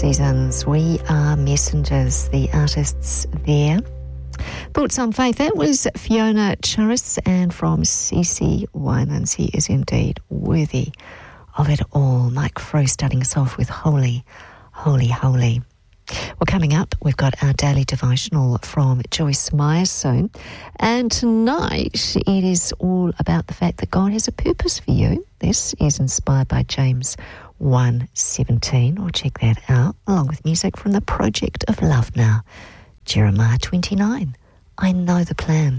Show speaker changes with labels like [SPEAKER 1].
[SPEAKER 1] Seasons. We are messengers, the artists there. Boots on Faith, that was Fiona Charis, and from CeCe Winans, he is indeed worthy of it all. Mike Frew starting us off with Holy, Holy, Holy. Well, coming up, we've got our daily devotional from Joyce Meyer soon. And tonight, it is all about the fact that God has a purpose for you. This is inspired by James 1:17. Or check that out, along with music from the Project of Love now. Jeremiah 29. I know the plan